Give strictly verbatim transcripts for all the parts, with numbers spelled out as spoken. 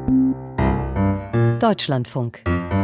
Deutschlandfunk.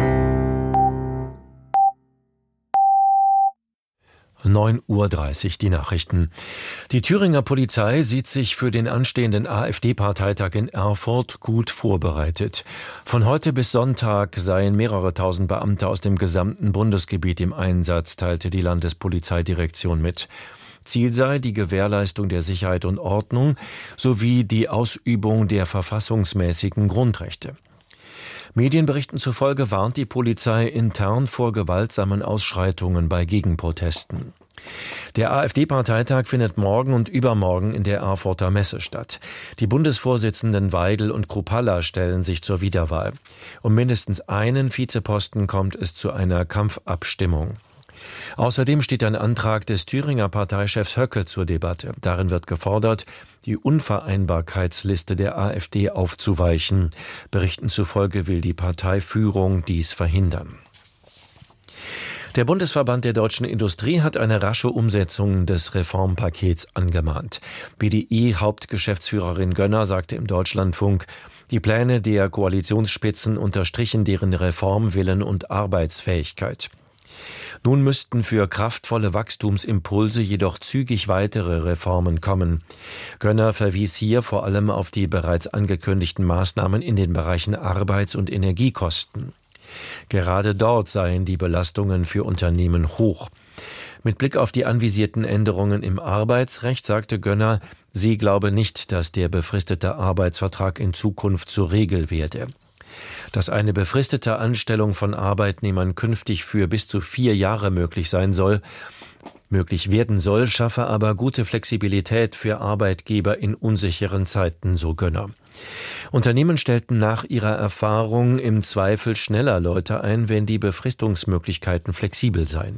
neun Uhr dreißig, die Nachrichten. Die Thüringer Polizei sieht sich für den anstehenden AfD-Parteitag in Erfurt gut vorbereitet. Von heute bis Sonntag seien mehrere tausend Beamte aus dem gesamten Bundesgebiet im Einsatz, teilte die Landespolizeidirektion mit. Ziel sei die Gewährleistung der Sicherheit und Ordnung sowie die Ausübung der verfassungsmäßigen Grundrechte. Medienberichten zufolge warnt die Polizei intern vor gewaltsamen Ausschreitungen bei Gegenprotesten. Der AfD-Parteitag findet morgen und übermorgen in der Erfurter Messe statt. Die Bundesvorsitzenden Weidel und Kruppalla stellen sich zur Wiederwahl. Um mindestens einen Vizeposten kommt es zu einer Kampfabstimmung. Außerdem steht ein Antrag des Thüringer Parteichefs Höcke zur Debatte. Darin wird gefordert, die Unvereinbarkeitsliste der AfD aufzuweichen. Berichten zufolge will die Parteiführung dies verhindern. Der Bundesverband der deutschen Industrie hat eine rasche Umsetzung des Reformpakets angemahnt. B D I-Hauptgeschäftsführerin Gönner sagte im Deutschlandfunk, die Pläne der Koalitionsspitzen unterstrichen deren Reformwillen und Arbeitsfähigkeit. Nun müssten für kraftvolle Wachstumsimpulse jedoch zügig weitere Reformen kommen. Gönner verwies hier vor allem auf die bereits angekündigten Maßnahmen in den Bereichen Arbeits- und Energiekosten. Gerade dort seien die Belastungen für Unternehmen hoch. Mit Blick auf die anvisierten Änderungen im Arbeitsrecht sagte Gönner, sie glaube nicht, dass der befristete Arbeitsvertrag in Zukunft zur Regel werde. Dass eine befristete Anstellung von Arbeitnehmern künftig für bis zu vier Jahre möglich sein soll, möglich werden soll, schaffe aber gute Flexibilität für Arbeitgeber in unsicheren Zeiten, so Gönner. Unternehmen stellten nach ihrer Erfahrung im Zweifel schneller Leute ein, wenn die Befristungsmöglichkeiten flexibel seien.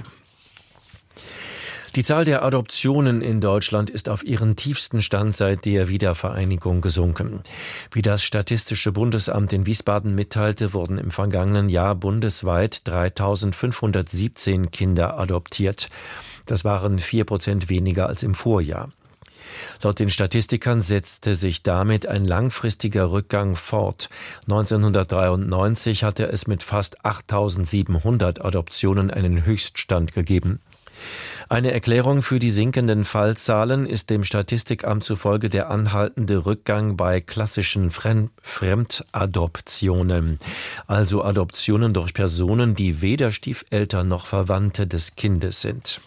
Die Zahl der Adoptionen in Deutschland ist auf ihren tiefsten Stand seit der Wiedervereinigung gesunken. Wie das Statistische Bundesamt in Wiesbaden mitteilte, wurden im vergangenen Jahr bundesweit dreitausendfünfhundertsiebzehn Kinder adoptiert. Das waren vier Prozent weniger als im Vorjahr. Laut den Statistikern setzte sich damit ein langfristiger Rückgang fort. neunzehnhundertdreiundneunzig hatte es mit fast achttausendsiebenhundert Adoptionen einen Höchststand gegeben. Eine Erklärung für die sinkenden Fallzahlen ist dem Statistikamt zufolge der anhaltende Rückgang bei klassischen Fremdadoptionen, also Adoptionen durch Personen, die weder Stiefeltern noch Verwandte des Kindes sind.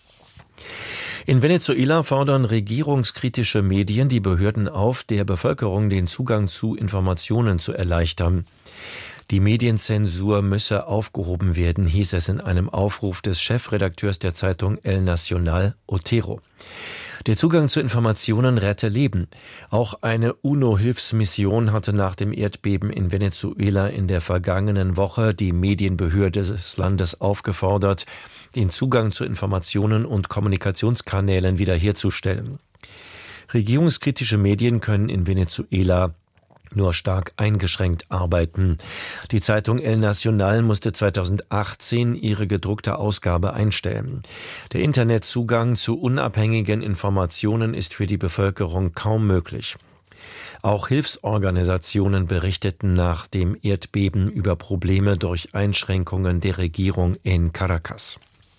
In Venezuela fordern regierungskritische Medien die Behörden auf, der Bevölkerung den Zugang zu Informationen zu erleichtern. Die Medienzensur müsse aufgehoben werden, hieß es in einem Aufruf des Chefredakteurs der Zeitung El Nacional, Otero. Der Zugang zu Informationen rette Leben. Auch eine UNO-Hilfsmission hatte nach dem Erdbeben in Venezuela in der vergangenen Woche die Medienbehörde des Landes aufgefordert, den Zugang zu Informationen und Kommunikationskanälen wiederherzustellen. Regierungskritische Medien können in Venezuela nur stark eingeschränkt arbeiten. Die Zeitung El Nacional musste zweitausendachtzehn ihre gedruckte Ausgabe einstellen. Der Internetzugang zu unabhängigen Informationen ist für die Bevölkerung kaum möglich. Auch Hilfsorganisationen berichteten nach dem Erdbeben über Probleme durch Einschränkungen der Regierung in Caracas.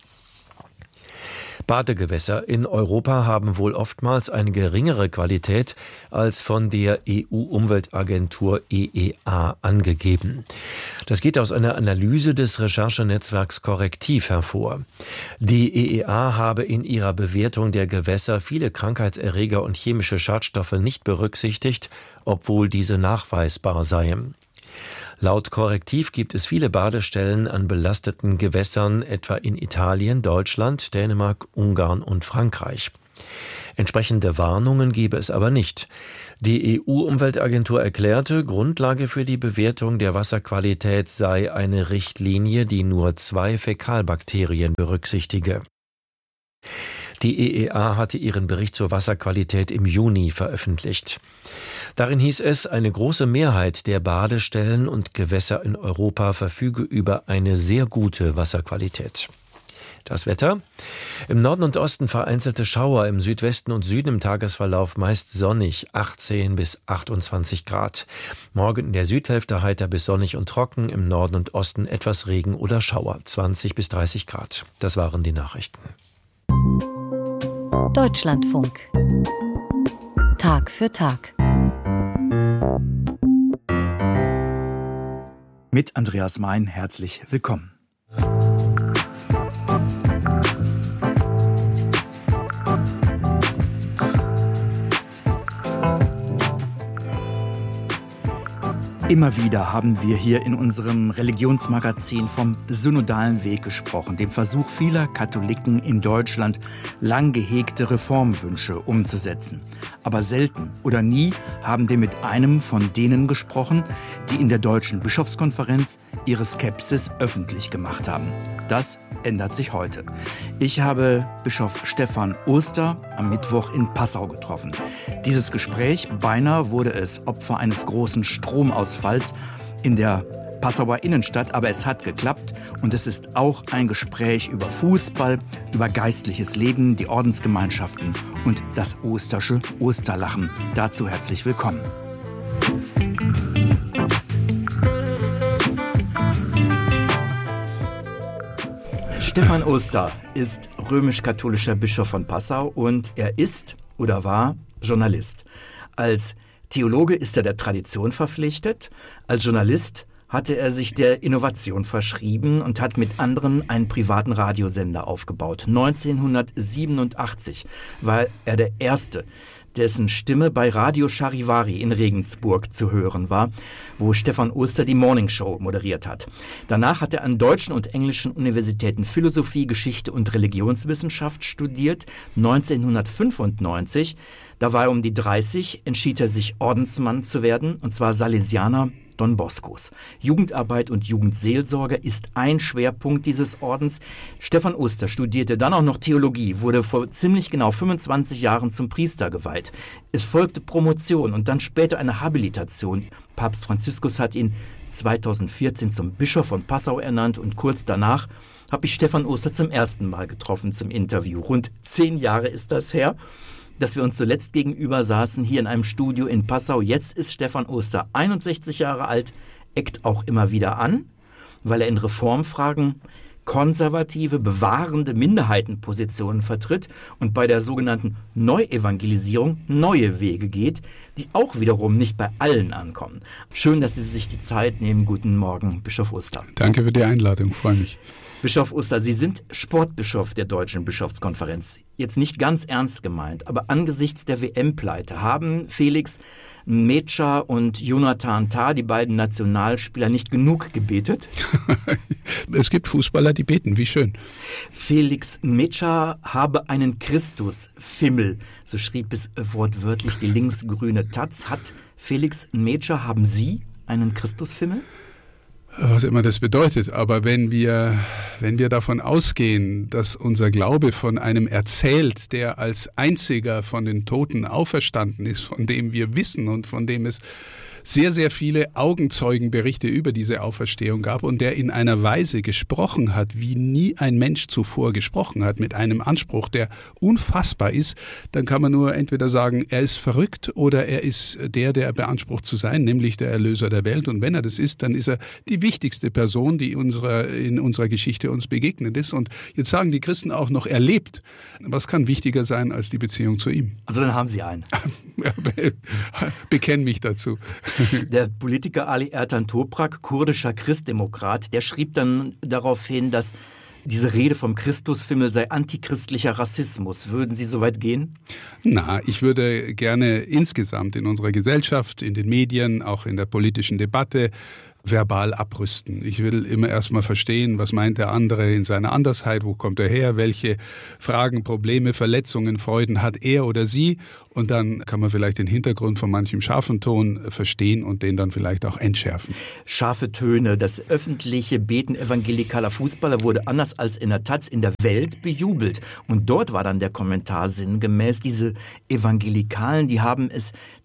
Badegewässer in Europa haben wohl oftmals eine geringere Qualität als von der E U-Umweltagentur E E A angegeben. Das geht aus einer Analyse des Recherchenetzwerks Korrektiv hervor. Die E E A habe in ihrer Bewertung der Gewässer viele Krankheitserreger und chemische Schadstoffe nicht berücksichtigt, obwohl diese nachweisbar seien. Laut Korrektiv gibt es viele Badestellen an belasteten Gewässern, etwa in Italien, Deutschland, Dänemark, Ungarn und Frankreich. Entsprechende Warnungen gebe es aber nicht. Die E U-Umweltagentur erklärte, Grundlage für die Bewertung der Wasserqualität sei eine Richtlinie, die nur zwei Fäkalbakterien berücksichtige. Die E E A hatte ihren Bericht zur Wasserqualität im Juni veröffentlicht. Darin hieß es, eine große Mehrheit der Badestellen und Gewässer in Europa verfüge über eine sehr gute Wasserqualität. Das Wetter. Im Norden und Osten vereinzelte Schauer, im Südwesten und Süden im Tagesverlauf meist sonnig, achtzehn bis achtundzwanzig Grad. Morgen in der Südhälfte heiter bis sonnig und trocken, im Norden und Osten etwas Regen oder Schauer, zwanzig bis dreißig Grad. Das waren die Nachrichten. Deutschlandfunk. Tag für Tag. Mit Andreas Mein herzlich willkommen. Immer wieder haben wir hier in unserem Religionsmagazin vom synodalen Weg gesprochen, dem Versuch vieler Katholiken in Deutschland, lang gehegte Reformwünsche umzusetzen. Aber selten oder nie haben wir mit einem von denen gesprochen, die in der Deutschen Bischofskonferenz ihre Skepsis öffentlich gemacht haben. Das ändert sich heute. Ich habe Bischof Stefan Oster am Mittwoch in Passau getroffen. Dieses Gespräch, beinahe wurde es Opfer eines großen Stromausfalls in der Passauer Innenstadt, aber es hat geklappt und es ist auch ein Gespräch über Fußball, über geistliches Leben, die Ordensgemeinschaften und das ostersche Osterlachen. Dazu herzlich willkommen. Stefan Oster ist römisch-katholischer Bischof von Passau und er ist oder war Journalist. Als Theologe ist er der Tradition verpflichtet, als Journalist hatte er sich der Innovation verschrieben und hat mit anderen einen privaten Radiosender aufgebaut. neunzehnhundertsiebenundachtzig war er der Erste, dessen Stimme bei Radio Charivari in Regensburg zu hören war, wo Stefan Oster die Morning Show moderiert hat. Danach hat er an deutschen und englischen Universitäten Philosophie, Geschichte und Religionswissenschaft studiert. neunzehnhundertfünfundneunzig, da war er um die dreißig, entschied er sich Ordensmann zu werden, und zwar Salesianer Don Boscos. Jugendarbeit und Jugendseelsorge ist ein Schwerpunkt dieses Ordens. Stefan Oster studierte dann auch noch Theologie, wurde vor ziemlich genau fünfundzwanzig Jahren zum Priester geweiht. Es folgte Promotion und dann später eine Habilitation. Papst Franziskus hat ihn zweitausendvierzehn zum Bischof von Passau ernannt und kurz danach habe ich Stefan Oster zum ersten Mal getroffen zum Interview. Rund zehn Jahre ist das her, dass wir uns zuletzt gegenüber saßen, hier in einem Studio in Passau. Jetzt ist Stefan Oster einundsechzig Jahre alt, eckt auch immer wieder an, weil er in Reformfragen konservative, bewahrende Minderheitenpositionen vertritt und bei der sogenannten Neuevangelisierung neue Wege geht, die auch wiederum nicht bei allen ankommen. Schön, dass Sie sich die Zeit nehmen. Guten Morgen, Bischof Oster. Danke für die Einladung, freue mich. Bischof Oster, Sie sind Sportbischof der Deutschen Bischofskonferenz. Jetzt nicht ganz ernst gemeint, aber angesichts der W M-Pleite haben Felix Metscher und Jonathan Tah, die beiden Nationalspieler, nicht genug gebetet? Es gibt Fußballer, die beten, wie schön. Felix Metscher habe einen Christusfimmel, so schrieb es wortwörtlich die linksgrüne Taz. Hat Felix Metscher, haben Sie einen Christusfimmel? Was immer das bedeutet, aber wenn wir, wenn wir davon ausgehen, dass unser Glaube von einem erzählt, der als einziger von den Toten auferstanden ist, von dem wir wissen und von dem es sehr, sehr viele Augenzeugenberichte über diese Auferstehung gab und der in einer Weise gesprochen hat, wie nie ein Mensch zuvor gesprochen hat, mit einem Anspruch, der unfassbar ist, dann kann man nur entweder sagen, er ist verrückt oder er ist der, der beansprucht zu sein, nämlich der Erlöser der Welt. Und wenn er das ist, dann ist er die wichtigste Person, die unserer, in unserer Geschichte uns begegnet ist. Und jetzt sagen die Christen auch noch erlebt. Was kann wichtiger sein als die Beziehung zu ihm? Also dann haben Sie einen. Bekenn mich dazu. Der Politiker Ali Ertan Toprak, kurdischer Christdemokrat, der schrieb dann darauf hin, dass diese Rede vom Christusfimmel sei antichristlicher Rassismus. Würden Sie so weit gehen? Na, ich würde gerne insgesamt in unserer Gesellschaft, in den Medien, auch in der politischen Debatte verbal abrüsten. Ich will immer erstmal verstehen, was meint der andere in seiner Andersheit, wo kommt er her, welche Fragen, Probleme, Verletzungen, Freuden hat er oder sie, und dann kann man vielleicht den Hintergrund von manchem scharfen Ton verstehen und den dann vielleicht auch entschärfen. Scharfe Töne, das öffentliche Beten evangelikaler Fußballer wurde anders als in der Taz in der Welt bejubelt. Und dort war dann der Kommentar sinngemäß, diese Evangelikalen, die haben es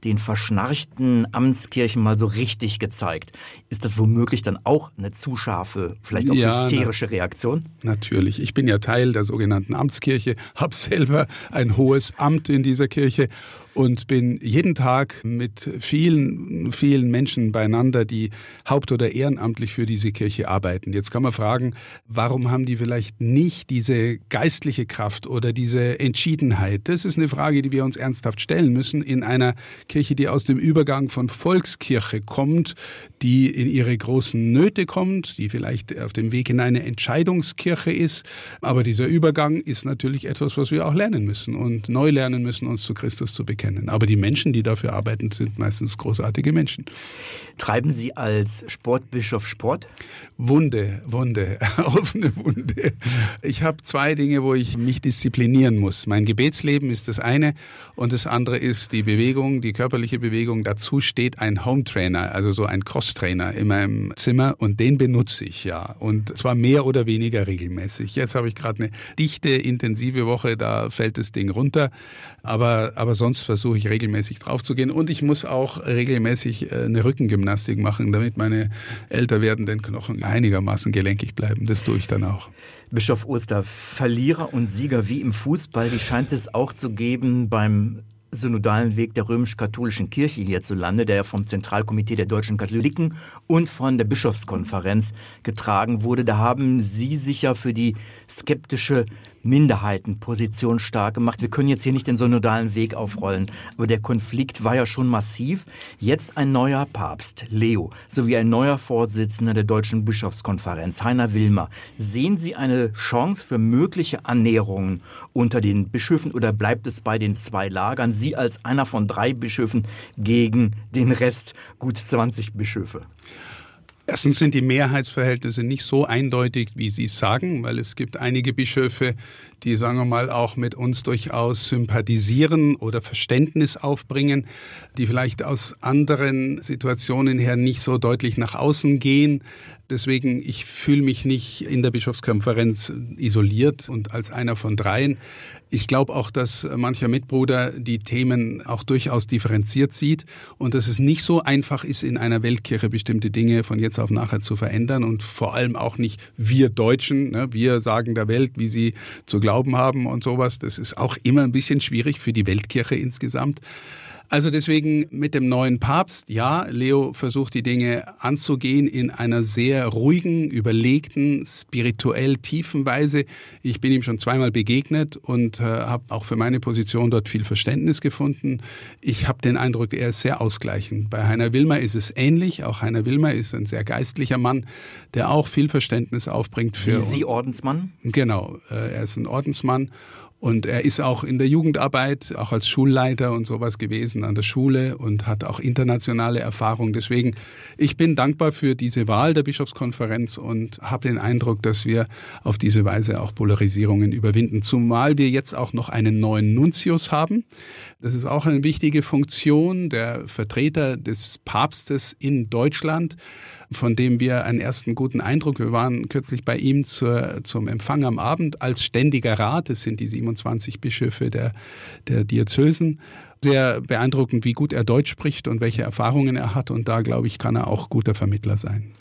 den verschnarchten Amtskirchen mal so richtig gezeigt. Ist das womöglich dann auch eine zu scharfe, vielleicht auch ja, hysterische na, Reaktion? Natürlich. Ich bin ja Teil der sogenannten Amtskirche, habe selber ein hohes Amt in dieser Kirche und bin jeden Tag mit vielen, vielen Menschen beieinander, die haupt- oder ehrenamtlich für diese Kirche arbeiten. Jetzt kann man fragen, warum haben die vielleicht nicht diese geistliche Kraft oder diese Entschiedenheit? Das ist eine Frage, die wir uns ernsthaft stellen müssen in einer Kirche, die aus dem Übergang von Volkskirche kommt, die in ihre großen Nöte kommt, die vielleicht auf dem Weg in eine Entscheidungskirche ist. Aber dieser Übergang ist natürlich etwas, was wir auch lernen müssen und neu lernen müssen, uns zu Christus zu bekennen. Aber die Menschen, die dafür arbeiten, sind meistens großartige Menschen. Treiben Sie als Sportbischof Sport? Wunde, Wunde, offene Wunde. Ich habe zwei Dinge, wo ich mich disziplinieren muss. Mein Gebetsleben ist das eine und das andere ist die Bewegung, die körperliche Bewegung. Dazu steht ein Home Trainer, also so ein Crosstrainer in meinem Zimmer und den benutze ich ja und zwar mehr oder weniger regelmäßig. Jetzt habe ich gerade eine dichte, intensive Woche, da fällt das Ding runter, aber, aber sonst versuche ich regelmäßig drauf zu gehen und ich muss auch regelmäßig eine Rückengymnastik machen, damit meine älter werdenden Knochen einigermaßen gelenkig bleiben. Das tue ich dann auch. Bischof Oster, Verlierer und Sieger wie im Fußball, die scheint es auch zu geben beim synodalen Weg der römisch-katholischen Kirche hierzulande, der ja vom Zentralkomitee der deutschen Katholiken und von der Bischofskonferenz getragen wurde. Da haben Sie sich ja für die skeptische Minderheitenposition stark gemacht. Wir können jetzt hier nicht den synodalen Weg aufrollen, aber der Konflikt war ja schon massiv. Jetzt ein neuer Papst, Leo, sowie ein neuer Vorsitzender der Deutschen Bischofskonferenz, Heiner Wilmer. Sehen Sie eine Chance für mögliche Annäherungen unter den Bischöfen oder bleibt es bei den zwei Lagern? Sie als einer von drei Bischöfen gegen den Rest, gut zwanzig Bischöfe. Erstens sind die Mehrheitsverhältnisse nicht so eindeutig, wie Sie es sagen, weil es gibt einige Bischöfe, die, sagen wir mal, auch mit uns durchaus sympathisieren oder Verständnis aufbringen, die vielleicht aus anderen Situationen her nicht so deutlich nach außen gehen. Deswegen, ich fühle mich nicht in der Bischofskonferenz isoliert und als einer von dreien. Ich glaube auch, dass mancher Mitbruder die Themen auch durchaus differenziert sieht und dass es nicht so einfach ist, in einer Weltkirche bestimmte Dinge von jetzt auf nachher zu verändern und vor allem auch nicht wir Deutschen, ne, wir sagen der Welt, wie sie zu glauben haben und sowas. Das ist auch immer ein bisschen schwierig für die Weltkirche insgesamt. Also deswegen mit dem neuen Papst, ja, Leo versucht die Dinge anzugehen in einer sehr ruhigen, überlegten, spirituell tiefen Weise. Ich bin ihm schon zweimal begegnet und äh, habe auch für meine Position dort viel Verständnis gefunden. Ich habe den Eindruck, er ist sehr ausgleichend. Bei Heiner Wilmer ist es ähnlich. Auch Heiner Wilmer ist ein sehr geistlicher Mann, der auch viel Verständnis aufbringt für... Wie Sie Ordensmann? Genau, äh, er ist ein Ordensmann. Und er ist auch in der Jugendarbeit, auch als Schulleiter und sowas gewesen an der Schule und hat auch internationale Erfahrung. Deswegen, ich bin dankbar für diese Wahl der Bischofskonferenz und habe den Eindruck, dass wir auf diese Weise auch Polarisierungen überwinden. Zumal wir jetzt auch noch einen neuen Nuntius haben. Das ist auch eine wichtige Funktion, der Vertreter des Papstes in Deutschland, von dem wir einen ersten guten Eindruck, wir waren kürzlich bei ihm zur, zum Empfang am Abend als ständiger Rat, das sind die siebenundzwanzig Bischöfe der, der Diözesen, sehr beeindruckend, wie gut er Deutsch spricht und welche Erfahrungen er hat und da, glaube ich, kann er auch guter Vermittler sein.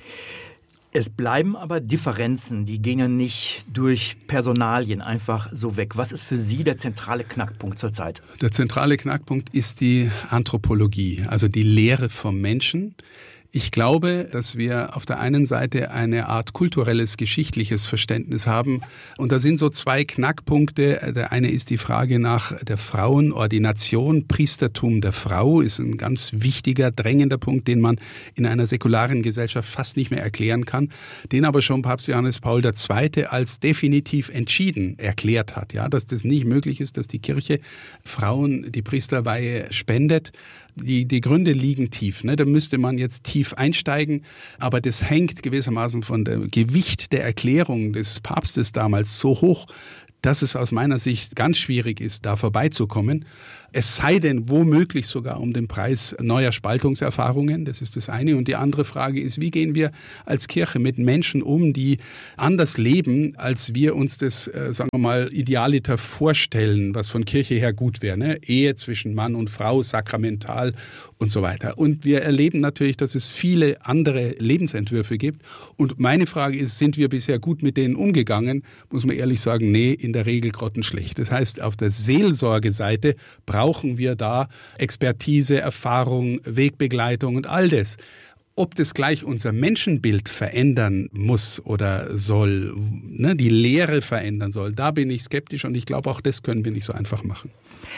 Es bleiben aber Differenzen, die gingen nicht durch Personalien einfach so weg. Was ist für Sie der zentrale Knackpunkt zurzeit? Der zentrale Knackpunkt ist die Anthropologie, also die Lehre vom Menschen. Ich glaube, dass wir auf der einen Seite eine Art kulturelles, geschichtliches Verständnis haben. Und da sind so zwei Knackpunkte. Der eine ist die Frage nach der Frauenordination. Priestertum der Frau ist ein ganz wichtiger, drängender Punkt, den man in einer säkularen Gesellschaft fast nicht mehr erklären kann, den aber schon Papst Johannes Paul der Zweite als definitiv entschieden erklärt hat. Ja, dass das nicht möglich ist, dass die Kirche Frauen die Priesterweihe spendet. Die, die Gründe liegen tief. Ne? Da müsste man jetzt tief einsteigen. Aber das hängt gewissermaßen von dem Gewicht der Erklärung des Papstes damals so hoch, dass es aus meiner Sicht ganz schwierig ist, da vorbeizukommen. Es sei denn, womöglich sogar um den Preis neuer Spaltungserfahrungen. Das ist das eine. Und die andere Frage ist, wie gehen wir als Kirche mit Menschen um, die anders leben, als wir uns das, äh, sagen wir mal, idealiter vorstellen, was von Kirche her gut wäre. Ne? Ehe zwischen Mann und Frau, sakramental und so weiter. Und wir erleben natürlich, dass es viele andere Lebensentwürfe gibt. Und meine Frage ist, sind wir bisher gut mit denen umgegangen? Muss man ehrlich sagen, nee, in der Regel grottenschlecht. Das heißt, auf der Seelsorgeseite brauchen wir da Expertise, Erfahrung, Wegbegleitung und all das. Ob das gleich unser Menschenbild verändern muss oder soll, ne, die Lehre verändern soll, da bin ich skeptisch und ich glaube, auch das können wir nicht so einfach machen.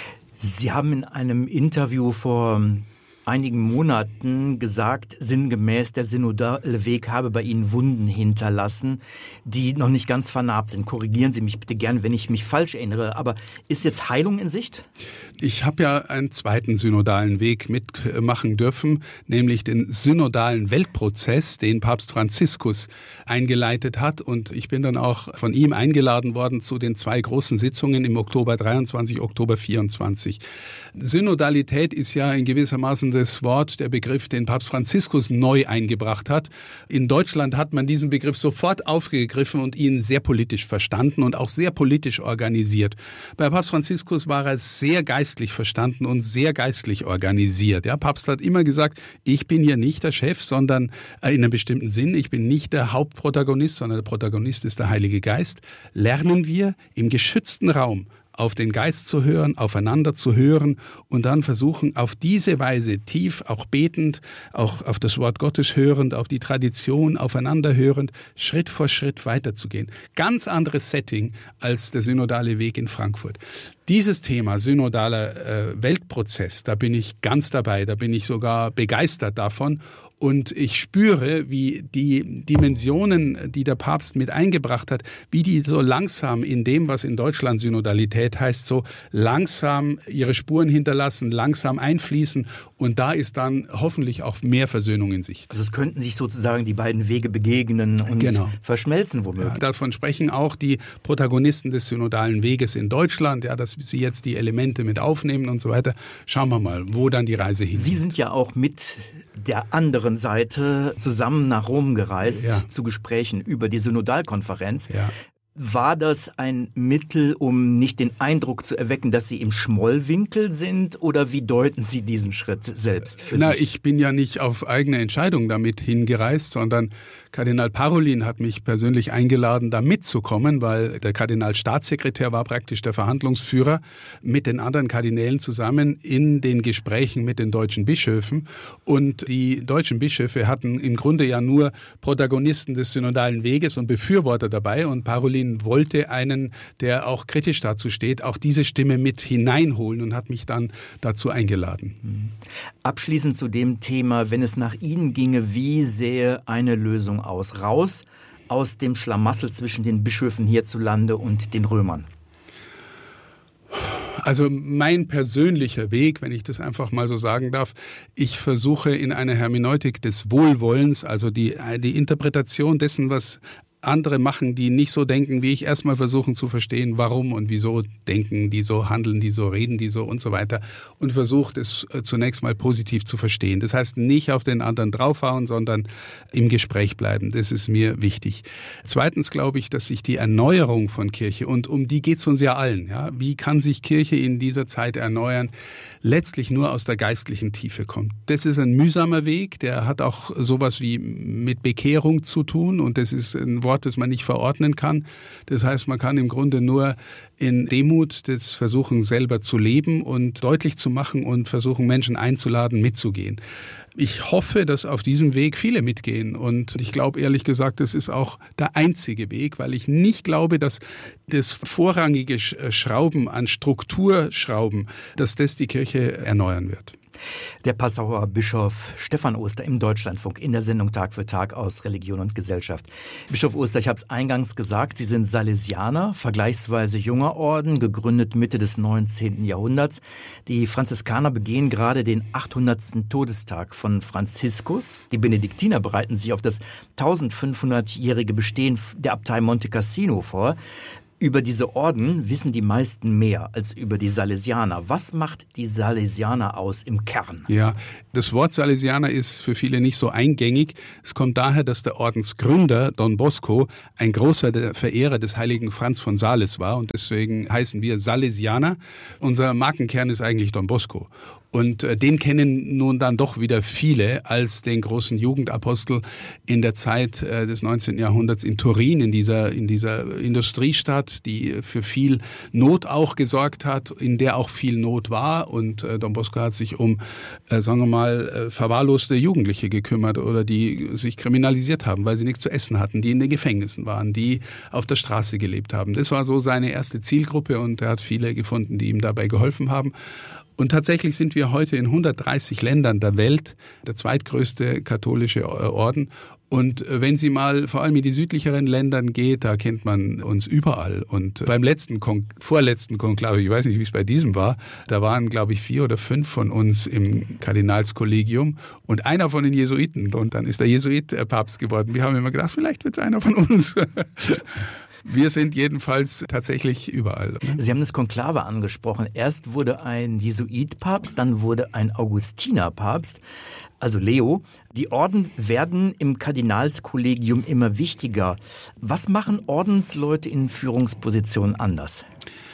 Sie haben in einem Interview vor einigen Monaten gesagt, sinngemäß, der synodale Weg habe bei Ihnen Wunden hinterlassen, die noch nicht ganz vernarbt sind. Korrigieren Sie mich bitte gern, wenn ich mich falsch erinnere. Aber ist jetzt Heilung in Sicht? Ich habe ja einen zweiten synodalen Weg mitmachen dürfen, nämlich den synodalen Weltprozess, den Papst Franziskus eingeleitet hat. Und ich bin dann auch von ihm eingeladen worden zu den zwei großen Sitzungen im Oktober dreiundzwanzig, Oktober vierundzwanzig. Synodalität ist ja in gewissermaßen das Wort, der Begriff, den Papst Franziskus neu eingebracht hat. In Deutschland hat man diesen Begriff sofort aufgegriffen und ihn sehr politisch verstanden und auch sehr politisch organisiert. Bei Papst Franziskus war er sehr geistlich verstanden und sehr geistlich organisiert. Der Papst hat immer gesagt, ich bin hier nicht der Chef, sondern in einem bestimmten Sinn, ich bin nicht der Hauptprotagonist, sondern der Protagonist ist der Heilige Geist. Lernen wir im geschützten Raum auf den Geist zu hören, aufeinander zu hören und dann versuchen, auf diese Weise tief, auch betend, auch auf das Wort Gottes hörend, auf die Tradition aufeinander hörend, Schritt vor Schritt weiterzugehen. Ganz anderes Setting als der synodale Weg in Frankfurt. Dieses Thema synodaler äh, Weltprozess, da bin ich ganz dabei, da bin ich sogar begeistert davon. Und ich spüre, wie die Dimensionen, die der Papst mit eingebracht hat, wie die so langsam in dem, was in Deutschland Synodalität heißt, so langsam ihre Spuren hinterlassen, langsam einfließen. Und da ist dann hoffentlich auch mehr Versöhnung in Sicht. Also es könnten sich sozusagen die beiden Wege begegnen und genau. verschmelzen womöglich. Ja, davon sprechen auch die Protagonisten des synodalen Weges in Deutschland, ja, dass sie jetzt die Elemente mit aufnehmen und so weiter. Schauen wir mal, wo dann die Reise hingeht. Sie sind ja auch mit der anderen Seite zusammen nach Rom gereist, ja. zu Gesprächen über die Synodalkonferenz. Ja. War das ein Mittel, um nicht den Eindruck zu erwecken, dass Sie im Schmollwinkel sind? Oder wie deuten Sie diesen Schritt selbst für Na, sich? Ich bin ja nicht auf eigene Entscheidung damit hingereist, sondern Kardinal Parolin hat mich persönlich eingeladen, da mitzukommen, weil der Kardinalstaatssekretär war praktisch der Verhandlungsführer mit den anderen Kardinälen zusammen in den Gesprächen mit den deutschen Bischöfen. Und die deutschen Bischöfe hatten im Grunde ja nur Protagonisten des synodalen Weges und Befürworter dabei. Und Parolin wollte einen, der auch kritisch dazu steht, auch diese Stimme mit hineinholen und hat mich dann dazu eingeladen. Abschließend zu dem Thema, wenn es nach Ihnen ginge, wie sähe eine Lösung aus? Raus aus dem Schlamassel zwischen den Bischöfen hierzulande und den Römern. Also mein persönlicher Weg, wenn ich das einfach mal so sagen darf, ich versuche in einer Hermeneutik des Wohlwollens, also die, die Interpretation dessen, was andere machen, die nicht so denken, wie ich, erstmal versuchen zu verstehen, warum und wieso denken die so, handeln die so, reden die so und so weiter und versucht es zunächst mal positiv zu verstehen. Das heißt, nicht auf den anderen draufhauen, sondern im Gespräch bleiben. Das ist mir wichtig. Zweitens glaube ich, dass sich die Erneuerung von Kirche, und um die geht es uns ja allen, ja, wie kann sich Kirche in dieser Zeit erneuern, letztlich nur aus der geistlichen Tiefe kommt. Das ist ein mühsamer Weg, der hat auch sowas wie mit Bekehrung zu tun und das ist ein Wort, das man nicht verordnen kann. Das heißt, man kann im Grunde nur in Demut das versuchen, selber zu leben und deutlich zu machen und versuchen, Menschen einzuladen, mitzugehen. Ich hoffe, dass auf diesem Weg viele mitgehen und ich glaube ehrlich gesagt, das ist auch der einzige Weg, weil ich nicht glaube, dass das vorrangige Schrauben an Strukturschrauben, dass das die Kirche erneuern wird. Der Passauer Bischof Stefan Oster im Deutschlandfunk in der Sendung Tag für Tag aus Religion und Gesellschaft. Bischof Oster, ich habe es eingangs gesagt, Sie sind Salesianer, vergleichsweise junger Orden, gegründet Mitte des neunzehnten Jahrhunderts. Die Franziskaner begehen gerade den achthundertsten Todestag von Franziskus. Die Benediktiner bereiten sich auf das eintausendfünfhundertjährige Bestehen der Abtei Monte Cassino vor. Über diese Orden wissen die meisten mehr als über die Salesianer. Was macht die Salesianer aus im Kern? Ja, das Wort Salesianer ist für viele nicht so eingängig. Es kommt daher, dass der Ordensgründer Don Bosco ein großer Verehrer des heiligen Franz von Sales war und deswegen heißen wir Salesianer. Unser Markenkern ist eigentlich Don Bosco. Und den kennen nun dann doch wieder viele als den großen Jugendapostel in der Zeit des neunzehnten Jahrhunderts in Turin, in dieser, in dieser Industriestadt, die für viel Not auch gesorgt hat, in der auch viel Not war. Und Don Bosco hat sich um, sagen wir mal, verwahrloste Jugendliche gekümmert oder die sich kriminalisiert haben, weil sie nichts zu essen hatten, die in den Gefängnissen waren, die auf der Straße gelebt haben. Das war so seine erste Zielgruppe und er hat viele gefunden, die ihm dabei geholfen haben. Und tatsächlich sind wir heute in hundertdreißig Ländern der Welt der zweitgrößte katholische Orden. Und wenn Sie mal vor allem in die südlicheren Ländern geht, da kennt man uns überall. Und beim letzten, Kon- vorletzten Konklave, ich weiß nicht, wie es bei diesem war, da waren, glaube ich, vier oder fünf von uns im Kardinalskollegium und einer von den Jesuiten. Und dann ist der Jesuit Papst geworden. Wir haben immer gedacht, vielleicht wird es einer von uns. Wir sind jedenfalls tatsächlich überall. Sie haben das Konklave angesprochen. Erst wurde ein Jesuit Papst, dann wurde ein Augustiner Papst, also Leo. Die Orden werden im Kardinalskollegium immer wichtiger. Was machen Ordensleute in Führungspositionen anders?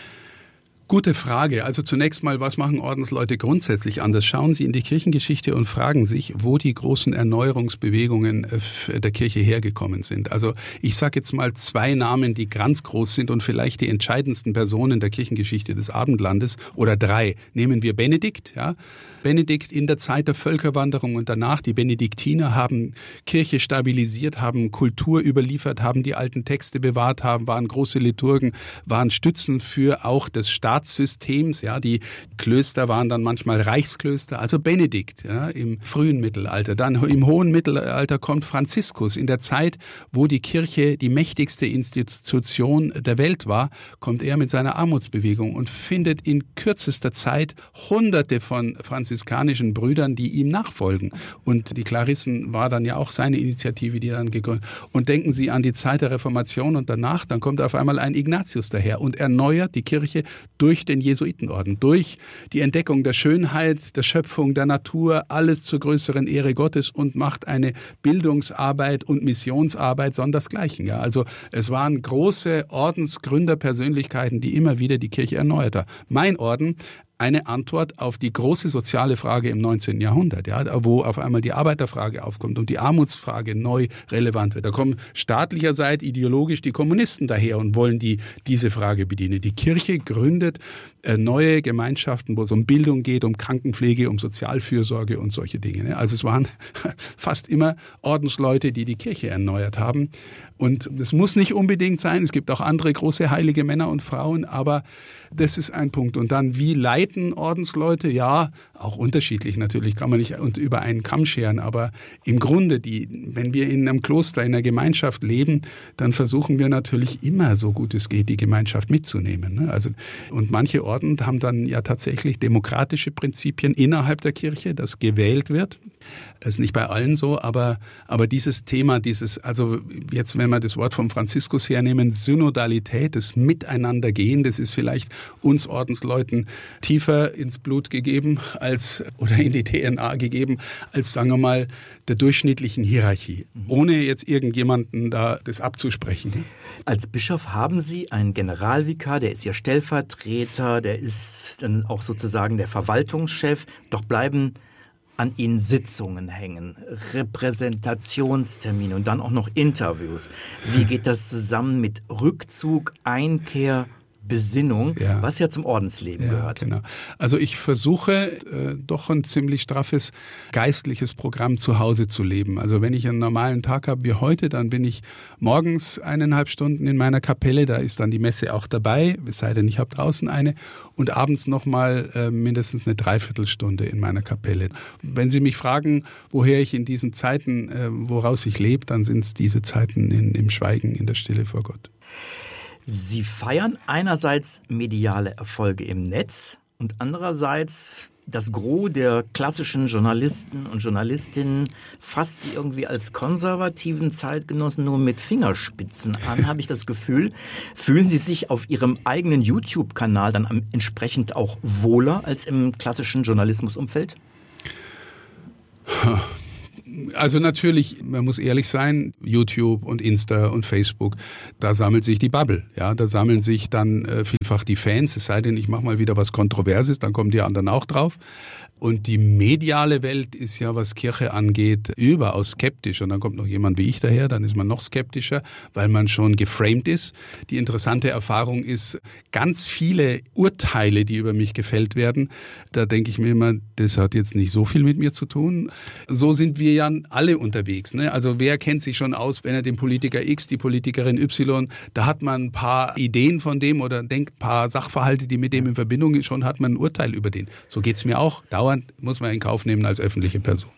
Gute Frage. Also zunächst mal, was machen Ordensleute grundsätzlich anders? Schauen Sie in die Kirchengeschichte und fragen sich, wo die großen Erneuerungsbewegungen der Kirche hergekommen sind. Also ich sage jetzt mal zwei Namen, die ganz groß sind und vielleicht die entscheidendsten Personen der Kirchengeschichte des Abendlandes oder drei. Nehmen wir Benedikt, ja. Benedikt in der Zeit der Völkerwanderung und danach, die Benediktiner haben Kirche stabilisiert, haben Kultur überliefert, haben die alten Texte bewahrt, haben, waren große Liturgen, waren Stützen für auch des Staatssystems. Ja, die Klöster waren dann manchmal Reichsklöster, also Benedikt, ja, im frühen Mittelalter. Dann im hohen Mittelalter kommt Franziskus. In der Zeit, wo die Kirche die mächtigste Institution der Welt war, kommt er mit seiner Armutsbewegung und findet in kürzester Zeit Hunderte von Franziskanern franziskanischen Brüdern, die ihm nachfolgen. Und die Klarissen war dann ja auch seine Initiative, die er dann gegründet hat. Und denken Sie an die Zeit der Reformation und danach, dann kommt auf einmal ein Ignatius daher und erneuert die Kirche durch den Jesuitenorden, durch die Entdeckung der Schönheit, der Schöpfung, der Natur, alles zur größeren Ehre Gottes und macht eine Bildungsarbeit und Missionsarbeit sondersgleichen. Ja, also es waren große Ordensgründerpersönlichkeiten, die immer wieder die Kirche erneuert haben. Mein Orden, eine Antwort auf die große soziale Frage im neunzehnten Jahrhundert, ja, wo auf einmal die Arbeiterfrage aufkommt und die Armutsfrage neu relevant wird. Da kommen staatlicherseits ideologisch die Kommunisten daher und wollen die, diese Frage bedienen. Die Kirche gründet äh, neue Gemeinschaften, wo es um Bildung geht, um Krankenpflege, um Sozialfürsorge und solche Dinge. Ne? Also es waren fast immer Ordensleute, die die Kirche erneuert haben. Und das muss nicht unbedingt sein. Es gibt auch andere große heilige Männer und Frauen, aber das ist ein Punkt. Und dann, wie leiten Ordensleute? Ja, auch unterschiedlich natürlich, kann man nicht über einen Kamm scheren, aber im Grunde, die, wenn wir in einem Kloster, in einer Gemeinschaft leben, dann versuchen wir natürlich immer, so gut es geht, die Gemeinschaft mitzunehmen. Ne? Also, und manche Orden haben dann ja tatsächlich demokratische Prinzipien innerhalb der Kirche, das gewählt wird. Das ist nicht bei allen so, aber, aber dieses Thema, dieses, also jetzt, wenn wir das Wort von Franziskus hernehmen, Synodalität, das Miteinandergehen, das ist vielleicht uns Ordensleuten tiefer ins Blut gegeben als, oder in die D N A gegeben, als, sagen wir mal, der durchschnittlichen Hierarchie, ohne jetzt irgendjemanden da das abzusprechen. Als Bischof haben Sie einen Generalvikar, der ist Ihr Stellvertreter, der ist dann auch sozusagen der Verwaltungschef, doch bleiben an Ihnen Sitzungen hängen, Repräsentationstermine und dann auch noch Interviews. Wie geht das zusammen mit Rückzug, Einkehr, Besinnung, ja, was ja zum Ordensleben ja, gehört? Genau. Also ich versuche äh, doch ein ziemlich straffes geistliches Programm zu Hause zu leben. Also wenn ich einen normalen Tag habe wie heute, dann bin ich morgens eineinhalb Stunden in meiner Kapelle, da ist dann die Messe auch dabei, es sei denn, ich habe draußen eine, und abends nochmal äh, mindestens eine Dreiviertelstunde in meiner Kapelle. Wenn Sie mich fragen, woher ich in diesen Zeiten, äh, woraus ich lebe, dann sind es diese Zeiten in, im Schweigen, in der Stille vor Gott. Sie feiern einerseits mediale Erfolge im Netz und andererseits das Gros der klassischen Journalisten und Journalistinnen fasst sie irgendwie als konservativen Zeitgenossen nur mit Fingerspitzen an, habe ich das Gefühl. Fühlen Sie sich auf Ihrem eigenen YouTube-Kanal dann entsprechend auch wohler als im klassischen Journalismusumfeld? Also natürlich, man muss ehrlich sein, YouTube und Insta und Facebook, da sammelt sich die Bubble. Ja, da sammeln sich dann äh, vielfach die Fans, es sei denn, ich mache mal wieder was Kontroverses, dann kommen die anderen auch drauf. Und die mediale Welt ist ja, was Kirche angeht, überaus skeptisch. Und dann kommt noch jemand wie ich daher, dann ist man noch skeptischer, weil man schon geframed ist. Die interessante Erfahrung ist, ganz viele Urteile, die über mich gefällt werden, da denke ich mir immer, das hat jetzt nicht so viel mit mir zu tun. So sind wir ja alle unterwegs. Ne? Also wer kennt sich schon aus, wenn er den Politiker X, die Politikerin Y, da hat man ein paar Ideen von dem oder denkt ein paar Sachverhalte, die mit dem in Verbindung sind, schon hat man ein Urteil über den. So geht's mir auch. Dauernd muss man in Kauf nehmen als öffentliche Person.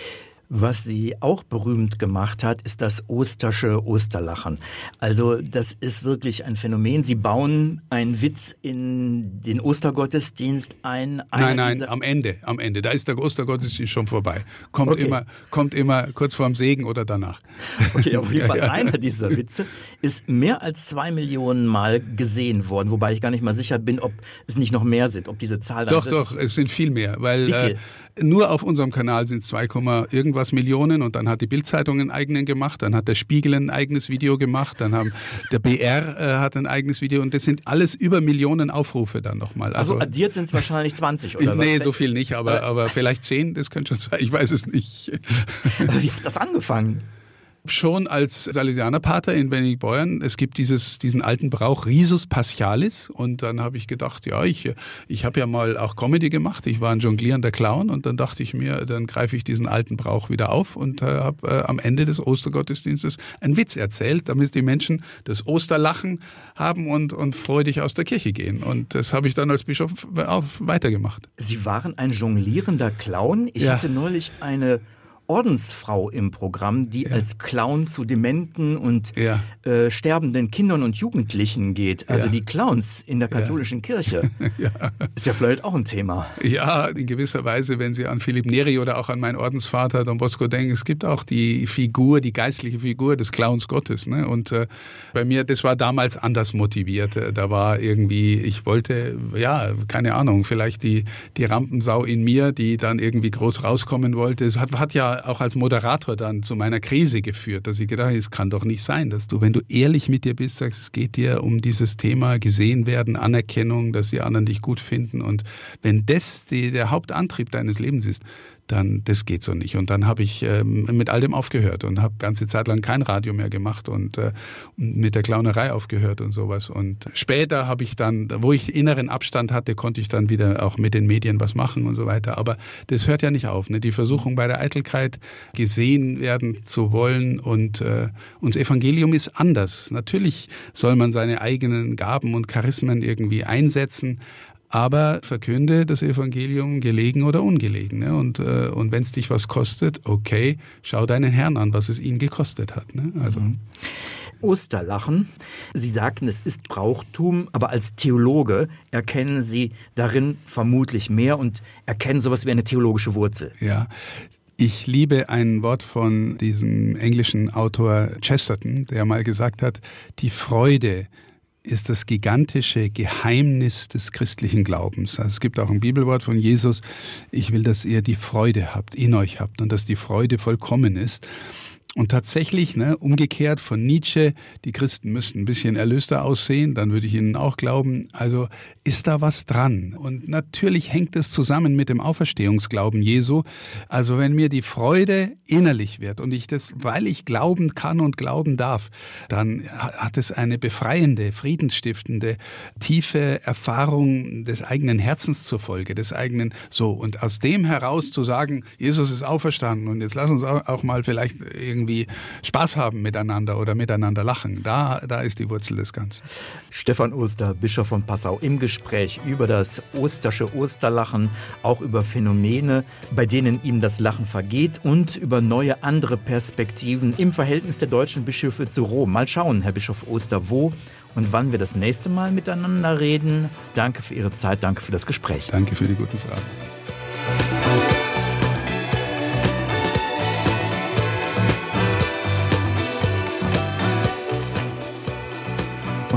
Was sie auch berühmt gemacht hat, ist das Ostersche Osterlachen. Also das ist wirklich ein Phänomen. Sie bauen einen Witz in den Ostergottesdienst ein. Nein, nein, am Ende, am Ende. Da ist der Ostergottesdienst schon vorbei. Kommt, okay. immer, kommt immer kurz vorm Segen oder danach. Okay, auf jeden Fall einer dieser Witze ist mehr als zwei Millionen Mal gesehen worden. Wobei ich gar nicht mal sicher bin, ob es nicht noch mehr sind, ob diese Zahl dann... Doch, doch, es sind viel mehr. Weil, Wie viel? Äh, nur auf unserem Kanal sind es zwei, irgendwas Millionen und dann hat die Bild-Zeitung einen eigenen gemacht, dann hat der Spiegel ein eigenes Video gemacht, dann haben der B R äh, hat ein eigenes Video und das sind alles über Millionen Aufrufe dann nochmal. Also, also addiert sind es wahrscheinlich zwanzig oder was? Nee, so viel nicht, aber, aber vielleicht zehn, das könnte schon sein, ich weiß es nicht. Aber wie hat das angefangen? Schon als Salesianerpater in Bennigborn. Es gibt dieses, diesen alten Brauch Risus Paschalis und dann habe ich gedacht, ja, ich, ich habe ja mal auch Comedy gemacht. Ich war ein jonglierender Clown und dann dachte ich mir, dann greife ich diesen alten Brauch wieder auf und äh, habe äh, am Ende des Ostergottesdienstes einen Witz erzählt, damit die Menschen das Osterlachen haben und, und freudig aus der Kirche gehen. Und das habe ich dann als Bischof auch weitergemacht. Sie waren ein jonglierender Clown. Ich ja. hatte neulich eine Ordensfrau im Programm, die ja. als Clown zu dementen und ja. äh, sterbenden Kindern und Jugendlichen geht. Also ja. die Clowns in der katholischen ja. Kirche. ja. Ist ja vielleicht auch ein Thema. Ja, in gewisser Weise, wenn Sie an Philipp Neri oder auch an meinen Ordensvater Don Bosco denken, es gibt auch die Figur, die geistliche Figur des Clowns Gottes. Ne? Und äh, bei mir, das war damals anders motiviert. Da war irgendwie, ich wollte, ja, keine Ahnung, vielleicht die, die Rampensau in mir, die dann irgendwie groß rauskommen wollte. Es hat, hat ja auch als Moderator dann zu meiner Krise geführt, dass ich gedacht habe, es kann doch nicht sein, dass du, wenn du ehrlich mit dir bist, sagst, es geht dir um dieses Thema gesehen werden, Anerkennung, dass die anderen dich gut finden und wenn das die, der Hauptantrieb deines Lebens ist, dann das geht so nicht. Und dann habe ich ähm, mit all dem aufgehört und habe ganze Zeit lang kein Radio mehr gemacht und äh, mit der Clownerei aufgehört und sowas. Und später habe ich dann, wo ich inneren Abstand hatte, konnte ich dann wieder auch mit den Medien was machen und so weiter. Aber das hört ja nicht auf. Ne? Die Versuchung bei der Eitelkeit, gesehen werden zu wollen und äh, uns Evangelium ist anders. Natürlich soll man seine eigenen Gaben und Charismen irgendwie einsetzen, aber verkünde das Evangelium gelegen oder ungelegen. Ne? Und, äh, und wenn es dich was kostet, okay, schau deinen Herrn an, was es ihn gekostet hat. Ne? Also. Osterlachen. Sie sagten, es ist Brauchtum, aber als Theologe erkennen Sie darin vermutlich mehr und erkennen sowas wie eine theologische Wurzel. Ja. Ich liebe ein Wort von diesem englischen Autor Chesterton, der mal gesagt hat, die Freude ist das gigantische Geheimnis des christlichen Glaubens. Also es gibt auch ein Bibelwort von Jesus, ich will, dass ihr die Freude habt, in euch habt und dass die Freude vollkommen ist. Und tatsächlich, ne, umgekehrt von Nietzsche, die Christen müssten ein bisschen erlöster aussehen, dann würde ich ihnen auch glauben, also ist da was dran. Und natürlich hängt es zusammen mit dem Auferstehungsglauben Jesu. Also wenn mir die Freude innerlich wird und ich das, weil ich glauben kann und glauben darf, dann hat es eine befreiende, friedensstiftende, tiefe Erfahrung des eigenen Herzens zur Folge, des eigenen, so. Und aus dem heraus zu sagen, Jesus ist auferstanden und jetzt lass uns auch mal vielleicht irgendwie Spaß haben miteinander oder miteinander lachen. Da, da ist die Wurzel des Ganzen. Stefan Oster, Bischof von Passau, im Gespräch über das Ostersche Osterlachen, auch über Phänomene, bei denen ihm das Lachen vergeht und über neue andere Perspektiven im Verhältnis der deutschen Bischöfe zu Rom. Mal schauen, Herr Bischof Oster, wo und wann wir das nächste Mal miteinander reden. Danke für Ihre Zeit, danke für das Gespräch. Danke für die guten Fragen.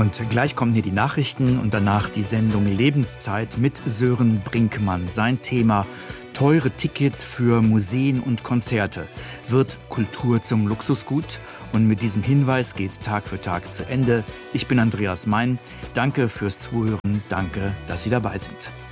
Und gleich kommen hier die Nachrichten und danach die Sendung Lebenszeit mit Sören Brinkmann. Sein Thema: teure Tickets für Museen und Konzerte. Wird Kultur zum Luxusgut? Und mit diesem Hinweis geht Tag für Tag zu Ende. Ich bin Andreas Mein. Danke fürs Zuhören. Danke, dass Sie dabei sind.